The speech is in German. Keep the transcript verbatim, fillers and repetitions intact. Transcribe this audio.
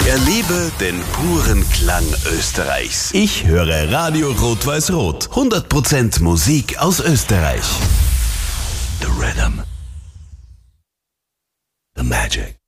Erlebe den puren Klang Österreichs. Ich höre Radio Rot-Weiß-Rot. hundert Prozent Musik aus Österreich. The Rhythm. The Magic.